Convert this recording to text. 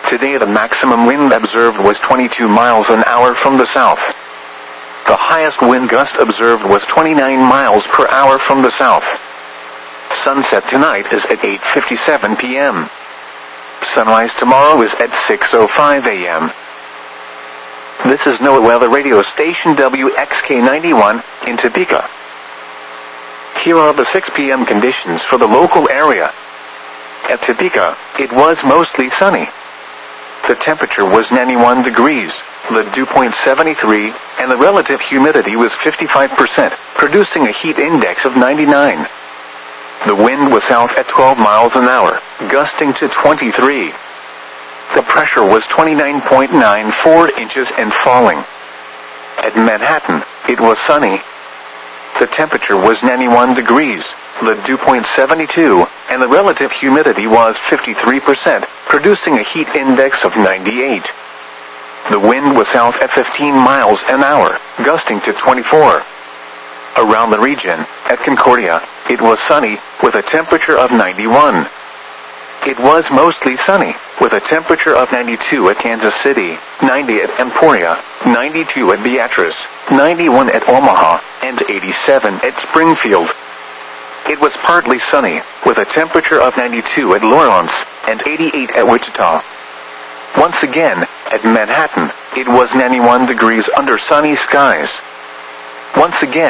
Today the maximum wind observed was 22 miles an hour from the south. The highest wind gust observed was 29 miles per hour from the south. Sunset tonight is at 8:57 p.m. Sunrise tomorrow is at 6:05 a.m. This is NOAA Weather Radio Station WXK91 in Topeka. Here are the 6 p.m. conditions for the local area. At Topeka, it was mostly sunny. The temperature was 91 degrees, the dew point 73, and the relative humidity was 55%, producing a heat index of 99. The wind was south at 12 miles an hour, gusting to 23. The pressure was 29.94 inches and falling. At Manhattan, it was sunny. The temperature was 91 degrees, the dew point 72, and the relative humidity was 53%, producing a heat index of 98. The wind was south at 15 miles an hour, gusting to 24. Around the region, at Concordia, it was sunny, with a temperature of 91. It was mostly sunny, with a temperature of 92 at Kansas City, 90 at Emporia, 92 at Beatrice, 91 at Omaha, and 87 at Springfield. It was partly sunny, with a temperature of 92 at Lawrence, and 88 at Wichita. Once again, at Manhattan, it was 91 degrees under sunny skies. Once again,